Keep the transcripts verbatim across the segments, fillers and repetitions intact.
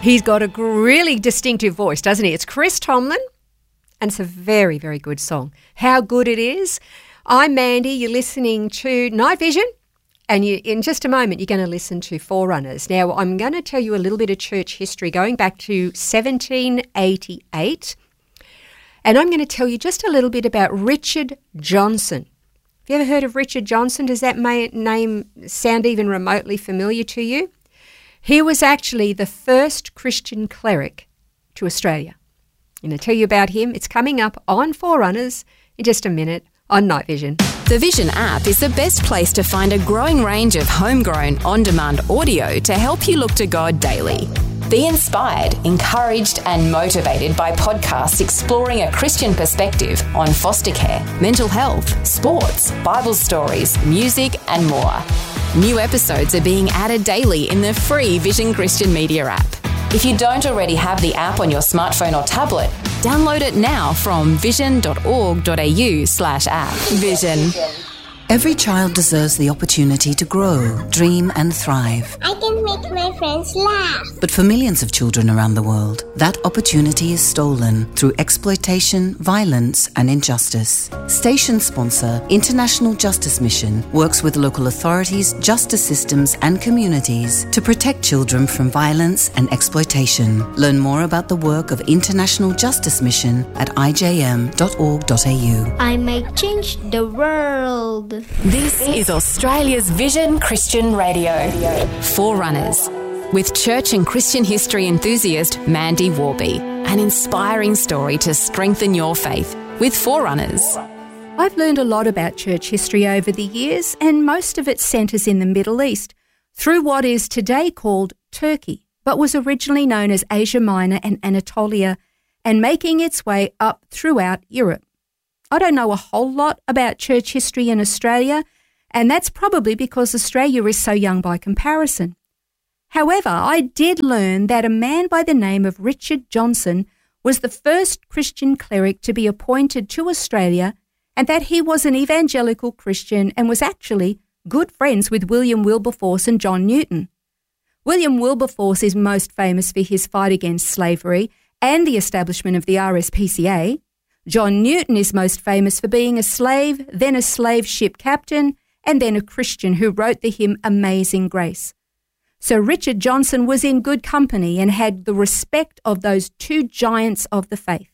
He's got a really distinctive voice, doesn't he? It's Chris Tomlin, and it's a very, very good song. How good it is. I'm Mandy. You're listening to Night Vision, and you, in just a moment you're going to listen to Forerunners. Now, I'm going to tell you a little bit of church history going back to seventeen eighty-eight, and I'm going to tell you just a little bit about Richard Johnson. Have you ever heard of Richard Johnson? Does that may, name sound even remotely familiar to you? He was actually the first Christian cleric to Australia. I'm going to tell you about him. It's coming up on Forerunners in just a minute on Night Vision. The Vision app is the best place to find a growing range of homegrown, on-demand audio to help you look to God daily. Be inspired, encouraged and motivated by podcasts exploring a Christian perspective on foster care, mental health, sports, Bible stories, music and more. New episodes are being added daily in the free Vision Christian Media app. If you don't already have the app on your smartphone or tablet, download it now from vision.org.au slash app. Vision. Every child deserves the opportunity to grow, dream and thrive. I can make my friends laugh. But for millions of children around the world, that opportunity is stolen through exploitation, violence and injustice. Station sponsor International Justice Mission works with local authorities, justice systems and communities to protect children from violence and exploitation. Learn more about the work of International Justice Mission at i j m dot org dot a u. I might change the world. This is Australia's Vision Christian Radio. Forerunners, with church and Christian history enthusiast Mandy Warby. An inspiring story to strengthen your faith with Forerunners. I've learned a lot about church history over the years, and most of it centres in the Middle East, through what is today called Turkey, but was originally known as Asia Minor and Anatolia, and making its way up throughout Europe. I don't know a whole lot about church history in Australia, and that's probably because Australia is so young by comparison. However, I did learn that a man by the name of Richard Johnson was the first Christian cleric to be appointed to Australia, and that he was an evangelical Christian and was actually good friends with William Wilberforce and John Newton. William Wilberforce is most famous for his fight against slavery and the establishment of the R S P C A. John Newton is most famous for being a slave, then a slave ship captain, and then a Christian who wrote the hymn Amazing Grace. So Richard Johnson was in good company and had the respect of those two giants of the faith.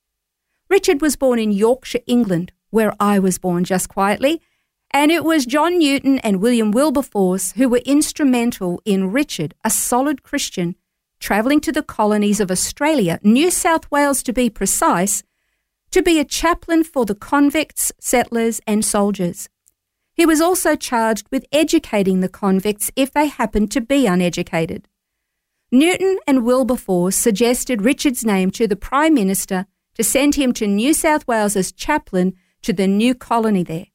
Richard was born in Yorkshire, England, where I was born just quietly, and it was John Newton and William Wilberforce who were instrumental in Richard, a solid Christian, travelling to the colonies of Australia, New South Wales to be precise, to be a chaplain for the convicts, settlers and soldiers. He was also charged with educating the convicts if they happened to be uneducated. Newton and Wilberforce suggested Richard's name to the Prime Minister to send him to New South Wales as chaplain to the new colony there.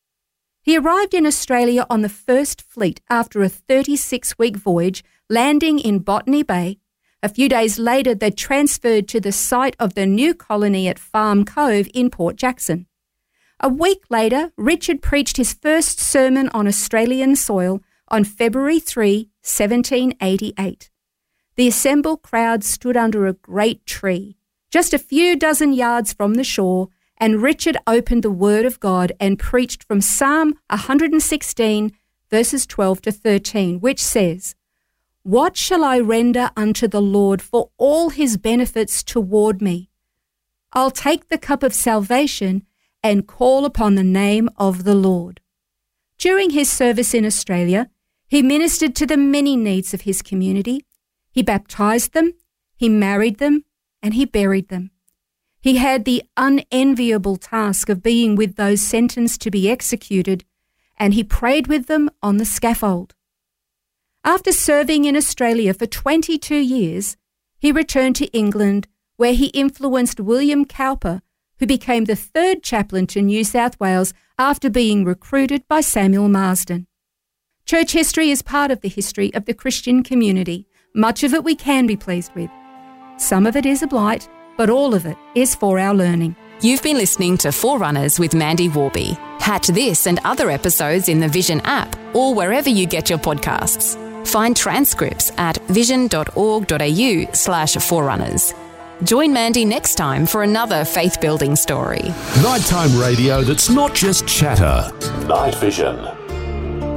He arrived in Australia on the First Fleet after a thirty-six-week voyage, landing in Botany Bay. A few days later, they transferred to the site of the new colony at Farm Cove in Port Jackson. A week later, Richard preached his first sermon on Australian soil on February third, seventeen eighty-eight. The assembled crowd stood under a great tree, just a few dozen yards from the shore, and Richard opened the Word of God and preached from Psalm one hundred sixteen, verses twelve to thirteen, which says, "What shall I render unto the Lord for all his benefits toward me? I'll take the cup of salvation and call upon the name of the Lord." During his service in Australia, he ministered to the many needs of his community. He baptised them, he married them, and he buried them. He had the unenviable task of being with those sentenced to be executed, and he prayed with them on the scaffold. After serving in Australia for twenty-two years, he returned to England, where he influenced William Cowper, who became the third chaplain to New South Wales after being recruited by Samuel Marsden. Church history is part of the history of the Christian community. Much of it we can be pleased with. Some of it is a blight, but all of it is for our learning. You've been listening to Forerunners with Mandy Warby. Catch this and other episodes in the Vision app or wherever you get your podcasts. Find transcripts at vision.org.au slash forerunners. Join Mandy next time for another faith-building story. Nighttime radio that's not just chatter. Night Vision.